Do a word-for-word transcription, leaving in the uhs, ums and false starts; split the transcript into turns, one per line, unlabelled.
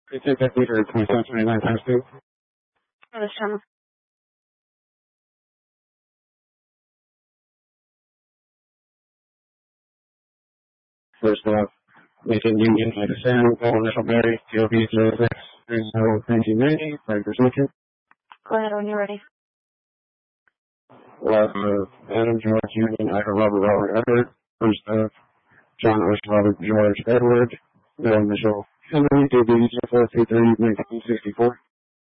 eighteen fifty for twenty-seven twenty-nine times two.
For this channel.
First off, Lincoln Union, like a Sam, Paul Initial Mary, T O B zero six three zero nineteen ninety, Rikers Lincoln.
Go ahead when you're ready.
Last of Adam George Union, Ida Robert Robert Edward. First of John Osh Robert George Edward. No initial Henry, T O B zero four three three nineteen sixty-four.